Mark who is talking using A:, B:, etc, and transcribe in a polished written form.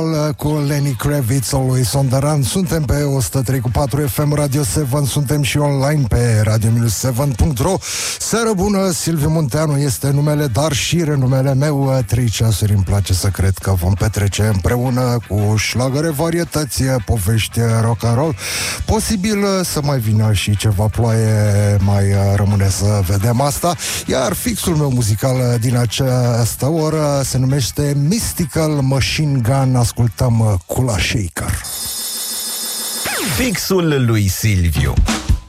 A: cu Lenny Kravitz, Always on the Run. Suntem pe 103.4 FM Radio 7. Suntem și online pe radio-7.ro. Seară bună, Silviu Munteanu este numele, dar și renumele meu. 3 ceasuri îmi place să cred că vom petrece împreună cu șlagăre, varietăți, povești, rock and roll. Posibil să mai vină și ceva ploaie, mai rămâne să vedem asta. Iar fixul meu muzical din această oră se numește Mystical Machine Gun. Ascultăm Kula Shaker.
B: Fixul lui Silviu.